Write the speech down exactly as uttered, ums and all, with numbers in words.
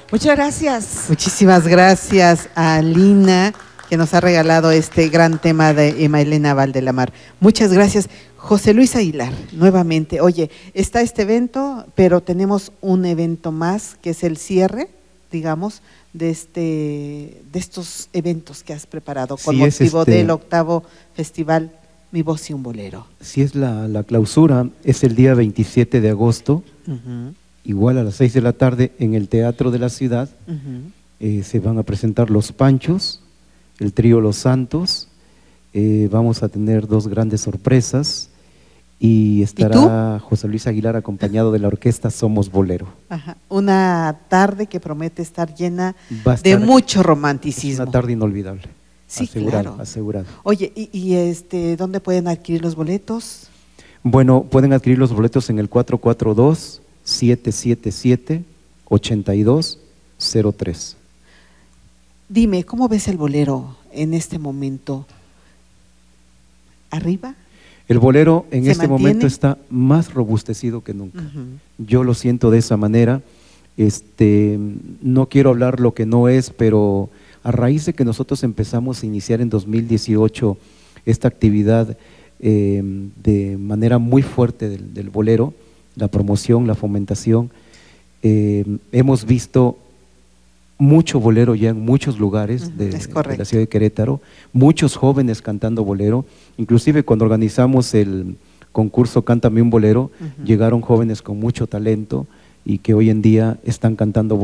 Muchas gracias. Muchísimas gracias a Lina, que nos ha regalado este gran tema de Emma Elena Valdelamar. Muchas gracias. José Luis Aguilar, nuevamente. Oye, está este evento, pero tenemos un evento más, que es el cierre, digamos, de este de estos eventos que has preparado con Sí, es motivo este- del octavo festival Mi Voz y un Bolero. Si es la, la clausura, es el día veintisiete de agosto, Uh-huh, igual a las seis de la tarde en el Teatro de la Ciudad. uh-huh. Eh, se van a presentar Los Panchos, el trío Los Santos, eh, vamos a tener dos grandes sorpresas y estará José Luis Aguilar acompañado de la orquesta Somos Bolero. Ajá. Una tarde que promete estar llena Va a de estar- mucho Es romanticismo. una tarde inolvidable. Sí, asegurado, claro. asegurado. Oye, y, y este, ¿dónde pueden adquirir los boletos? Bueno, pueden adquirir los boletos en el cuatro cuatro dos, siete siete siete, ocho dos cero tres. Dime, ¿cómo ves el bolero en este momento? ¿Arriba? El bolero en ¿Se este mantiene? momento está más robustecido que nunca. Ujú. Yo lo siento de esa manera. Este, no quiero hablar lo que no es, pero a raíz de que nosotros empezamos a iniciar en dos mil dieciocho esta actividad eh, de manera muy fuerte del, del bolero, la promoción, la fomentación, eh, hemos visto mucho bolero ya en muchos lugares Ujú, de, es de correcto. la ciudad de Querétaro, muchos jóvenes cantando bolero, inclusive cuando organizamos el concurso Cántame un Bolero, Ujú. llegaron jóvenes con mucho talento y que hoy en día están cantando